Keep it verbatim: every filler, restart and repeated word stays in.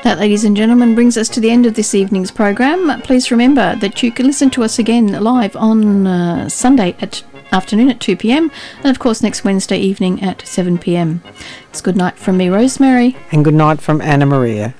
That, ladies and gentlemen, brings us to the end of this evening's program. Please remember that you can listen to us again live on uh, Sunday at afternoon at two p.m. and of course next Wednesday evening at seven p.m. It's good night from me, Rosemary. And good night from Anna Maria.